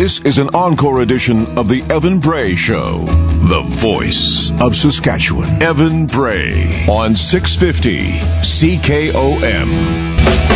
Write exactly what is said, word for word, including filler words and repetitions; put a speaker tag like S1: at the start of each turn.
S1: This is an encore edition of the Evan Bray Show, the voice of Saskatchewan. Evan Bray on six fifty C K O M.